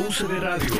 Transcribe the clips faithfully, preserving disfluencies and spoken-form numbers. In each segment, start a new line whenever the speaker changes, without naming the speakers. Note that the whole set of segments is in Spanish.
U C B Radio.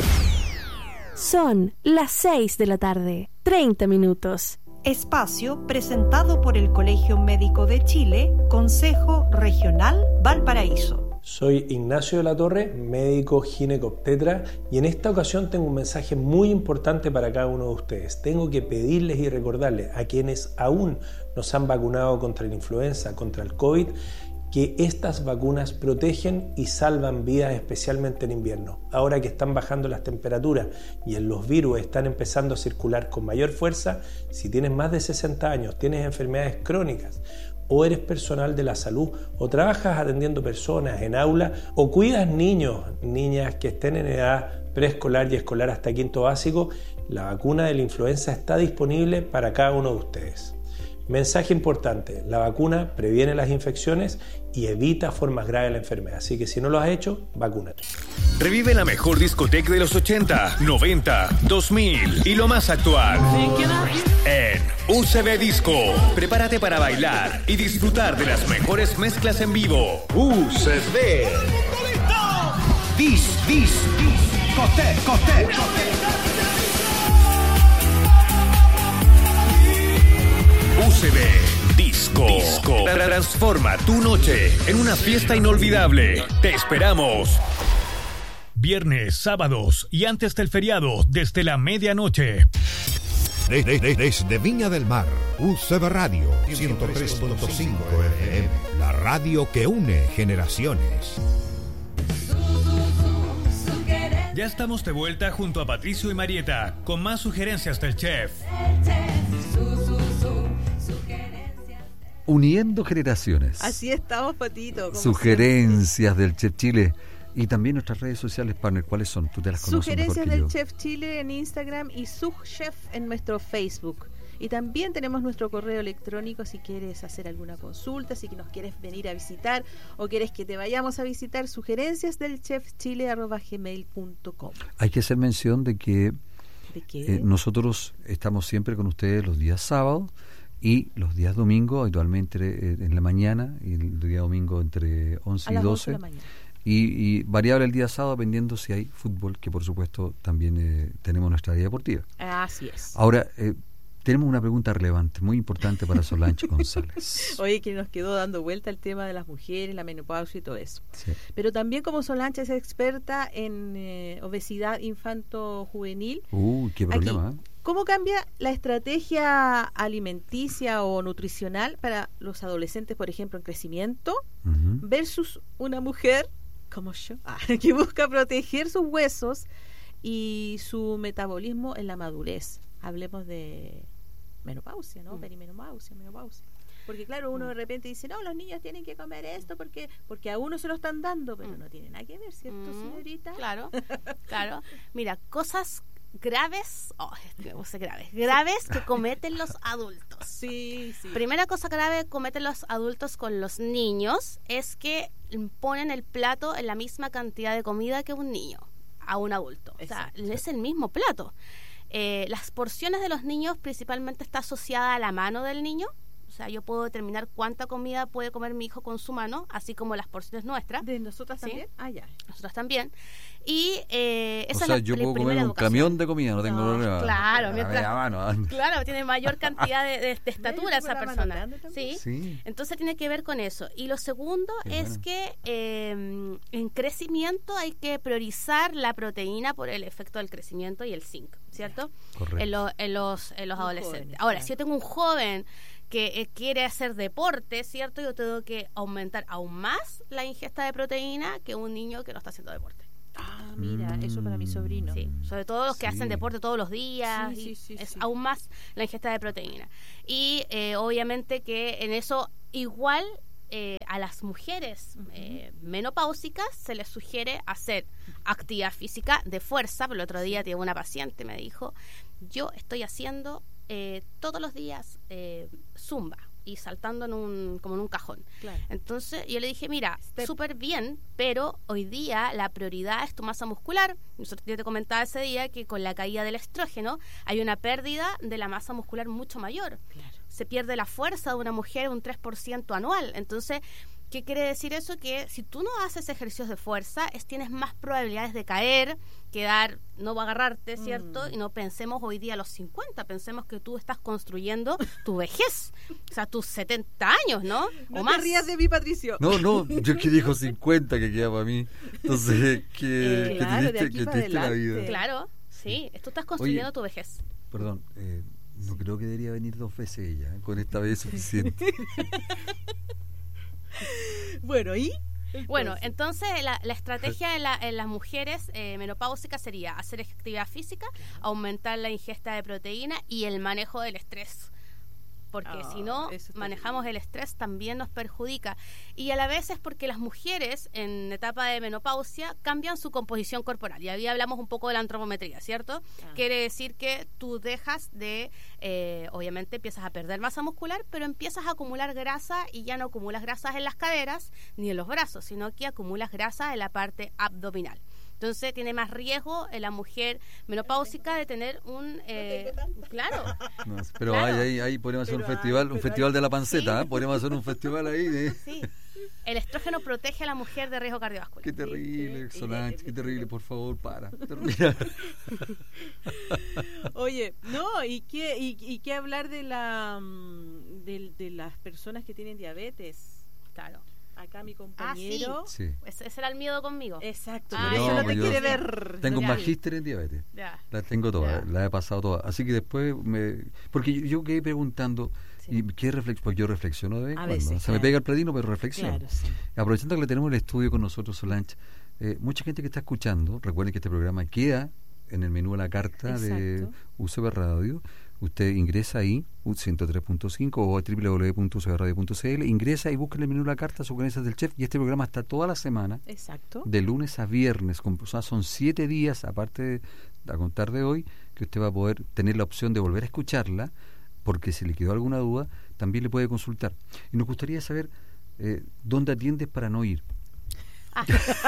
Son las seis de la tarde, treinta minutos.
Espacio presentado por el Colegio Médico de Chile, Consejo Regional Valparaíso.
Soy Ignacio de la Torre, médico ginecobstetra, y en esta ocasión tengo un mensaje muy importante para cada uno de ustedes. Tengo que pedirles y recordarles a quienes aún no se han vacunado contra la influenza, contra el COVID, que estas vacunas protegen y salvan vidas, especialmente en invierno. Ahora que están bajando las temperaturas y los virus están empezando a circular con mayor fuerza, si tienes más de sesenta años, tienes enfermedades crónicas, o eres personal de la salud, o trabajas atendiendo personas en aula, o cuidas niños, niñas que estén en edad preescolar y escolar hasta quinto básico, la vacuna de la influenza está disponible para cada uno de ustedes. Mensaje importante, la vacuna previene las infecciones y evita formas graves de la enfermedad, así que si no lo has hecho, vacúnate.
Revive la mejor discoteca de los ochenta, noventa, dos mil y lo más actual en U C B Disco. Prepárate para bailar y disfrutar de las mejores mezclas en vivo. U C B Dis, dis, dis, cote, cote. U C B Disco. Disco. Transforma tu noche en una fiesta inolvidable. Te esperamos. Viernes, sábados y antes del feriado desde la medianoche.
Desde, desde, desde Viña del Mar, U C B Radio ciento tres punto cinco F M, la radio que une generaciones.
Ya estamos de vuelta junto a Patricio y Marieta con más sugerencias del chef.
Uniendo generaciones.
Así estamos, Patito.
Sugerencias del Chef Chile. Y también nuestras redes sociales, partner, ¿cuáles son? Tú te las conoces
Sugerencias
mejor que
del
yo.
Chef Chile en Instagram y Subchef en nuestro Facebook. Y también tenemos nuestro correo electrónico si quieres hacer alguna consulta, si nos quieres venir a visitar o quieres que te vayamos a visitar, sugerencias del chef chile arroba gmail punto com.
Hay que hacer mención de que
¿De qué?
Eh, nosotros estamos siempre con ustedes los días sábados y los días domingos, habitualmente eh, en la mañana, y el día domingo entre once y doce. Y, y variable el día sábado, dependiendo si hay fútbol, que por supuesto también eh, tenemos nuestra vida deportiva.
Así es.
Ahora, eh, tenemos una pregunta relevante, muy importante para Solange González.
Oye, que nos quedó dando vuelta el tema de las mujeres, la menopausia y todo eso.
Sí.
Pero también como Solange es experta en eh, obesidad infanto-juvenil.
Uy, qué problema.
Aquí,
¿eh?
¿cómo cambia la estrategia alimenticia o nutricional para los adolescentes, por ejemplo, en crecimiento, uh-huh, versus una mujer como yo, ah, que busca proteger sus huesos y su metabolismo en la madurez? Hablemos de menopausia, ¿no? Mm. Perimenopausia, menopausia. Porque claro, uno de repente dice, no, los niños tienen que comer esto porque porque a uno se lo están dando, pero mm. no tiene nada que ver, ¿cierto, mm. señorita?
Claro, claro. Mira, cosas graves, oh, es graves, graves que cometen los adultos.
Sí, sí.
Primera cosa grave que cometen los adultos con los niños es que ponen el plato en la misma cantidad de comida que un niño, a un adulto. Exacto. O sea, es el mismo plato. Eh, las porciones de los niños principalmente está asociada a la mano del niño. O sea, yo puedo determinar cuánta comida puede comer mi hijo con su mano, así como las porciones nuestras.
¿De nosotras
¿sí?
también? Ah, ya.
Nosotras también. Y eh, esa
o sea,
es la,
yo
la
puedo comer un
educación.
camión de comida, no tengo
no,
problema.
Claro, mientras,
mano.
claro, tiene mayor cantidad de, de, de estatura esa persona. ¿Sí?
Sí.
Entonces tiene que ver con eso. Y lo segundo Qué es bueno. que eh, en crecimiento hay que priorizar la proteína por el efecto del crecimiento y el zinc, ¿cierto?
Correcto.
En, lo, en los, en los adolescentes.
Jóvenes,
Ahora,
claro.
si yo tengo un joven que eh, quiere hacer deporte, ¿cierto? Yo tengo que aumentar aún más la ingesta de proteína que un niño que no está haciendo deporte.
Ah, mira, mm. eso para mi sobrino.
Sí, sobre todo los que
sí.
hacen deporte todos los días.
Sí,
y
sí, sí,
es
sí.
aún más la ingesta de proteína. Y eh, obviamente que en eso igual eh, a las mujeres uh-huh. eh, menopáusicas se les sugiere hacer actividad física de fuerza. Pero el otro día tuve una paciente, me dijo, yo estoy haciendo eh, todos los días eh, zumba y saltando en un como en un cajón. Claro. Entonces yo le dije, mira, súper bien, pero hoy día la prioridad es tu masa muscular. Nosotros, yo te comentaba ese día que con la caída del estrógeno hay una pérdida de la masa muscular mucho mayor. Claro. Se pierde la fuerza de una mujer un tres por ciento anual. Entonces, ¿Qué quiere decir eso? Que si tú no haces ejercicios de fuerza, es, tienes más probabilidades de caer, quedar, no va a agarrarte, ¿cierto? Mm. Y no pensemos hoy día a los cincuenta, pensemos que tú estás construyendo tu vejez, o sea, tus setenta años, ¿no?
No
o más.
te rías de mí, Patricio.
No, no, yo que dijo cincuenta que queda para mí. Entonces, que,
eh,
que
claro,
te diste, que te diste la vida.
Claro, sí, tú estás construyendo
Oye,
tu vejez.
Perdón, eh, no creo que debería venir dos veces ella, ¿eh? Con esta vez es suficiente.
Bueno, ¿y?
Entonces. Bueno, entonces la, la estrategia en, la, en las mujeres eh, menopáusicas sería hacer actividad física, claro. aumentar la ingesta de proteína y el manejo del estrés. Porque oh, si no manejamos el estrés también nos perjudica. Y a la vez es porque las mujeres en etapa de menopausia cambian su composición corporal. Y ahí hablamos un poco de la antropometría, ¿cierto? Ah. Quiere decir que tú dejas de, eh, obviamente empiezas a perder masa muscular, pero empiezas a acumular grasa y ya no acumulas grasas en las caderas ni en los brazos, sino que acumulas grasa en la parte abdominal. Entonces tiene más riesgo en la mujer menopáusica de tener un eh, claro
no, pero claro. ahí, ahí, ahí podríamos hacer pero, un festival un festival hay, de la panceta, ¿sí? ¿eh? Podríamos hacer un festival ahí de...
sí. El estrógeno protege a la mujer de riesgo cardiovascular.
Qué terrible, sí, Solange, qué terrible, por favor, para.
Oye, no, y qué y, y qué hablar de la de, de las personas que tienen diabetes.
Claro.
Acá mi compañero.
Ah, sí. sí. Ese, ese era el miedo conmigo.
Exacto,
ah,
por eso no, no te quiere ver.
Tengo un magíster en diabetes.
Ya.
La tengo todas,
ya.
la he pasado todas. Así que después me. Porque yo, yo quedé preguntando. Sí. ¿Y qué reflex porque yo reflexiono de vez en cuando? Se claro. me pega el platino, pero reflexiono. Claro, sí. Aprovechando que le tenemos el estudio con nosotros, Solange, eh, mucha gente que está escuchando, recuerden que este programa queda en el menú a la carta Exacto. de U C B Radio. Usted ingresa ahí, ciento tres punto cinco o a doble u doble u doble u punto u c b radio punto c l, ingresa y busca en el menú la carta Sugerencias del Chef, y este programa está toda la semana.
Exacto.
De lunes a viernes, con, o sea, son siete días, aparte de, a contar de hoy, que usted va a poder tener la opción de volver a escucharla, porque si le quedó alguna duda, también le puede consultar. Y nos gustaría saber eh, dónde atiendes para no ir.
Ah.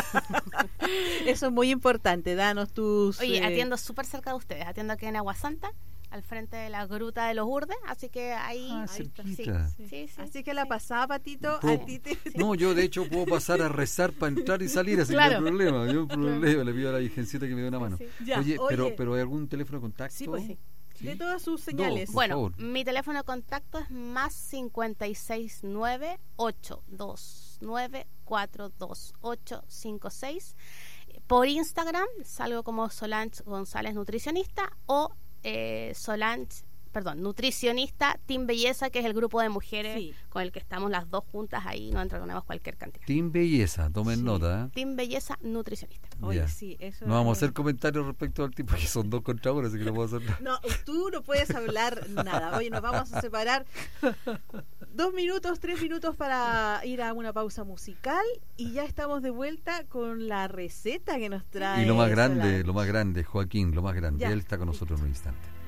Eso es muy importante, danos tus...
Oye,
eh...
atiendo súper cerca de ustedes, atiendo aquí en Aguasanta, al frente de la gruta de los Urdes, así que ahí...
Ah,
ahí
está.
Sí,
sí.
Sí, sí,
así que
sí.
la pasaba, Patito,
¿Puedo?
a ti te...
No, yo de hecho puedo pasar a rezar para entrar y salir, así
claro.
que no hay problema, yo no hay problema, le pido a la virgencita que me dé una mano.
Sí.
Ya,
oye,
oye,
pero pero ¿hay algún teléfono de contacto?
Sí, pues sí.
¿Sí?
De todas sus señales.
Dos,
bueno,
favor.
Mi teléfono de contacto es más cincuenta y seis nueve ocho dos nueve cuatro dos ocho cinco seis. Por Instagram salgo como Solange González Nutricionista o eh, Solange, perdón, Nutricionista Team Belleza, que es el grupo de mujeres sí. con el que estamos las dos juntas ahí, nos entretenemos cualquier cantidad.
Team Belleza, tomen
sí.
nota. ¿eh?
Team Belleza Nutricionista.
Oye,
yeah.
sí, eso
no vamos a hacer comentarios respecto al tipo, que son dos contra uno, así que no puedo hacer nada.
No, tú no puedes hablar nada. Oye, nos vamos a separar dos minutos, tres minutos para ir a una pausa musical y ya estamos de vuelta con la receta que nos trae.
Y lo más grande,
Solange.
lo más grande, Joaquín, lo más grande,
ya.
él está con nosotros en un instante.